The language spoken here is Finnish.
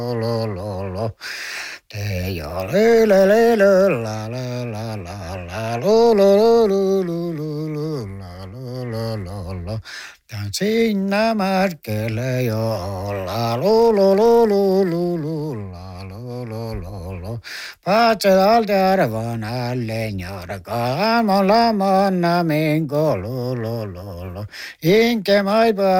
lo lo lo. Te jo le le le le la la la la la lo lo lo lo lo lo la lo lo lo lo. Tän sinä markkele jo la lo lo lo lo lo lo la lo lo lo lo. Pace alti arvan alle njorkaan, molla monna minko lo lo lo lo. Inke mai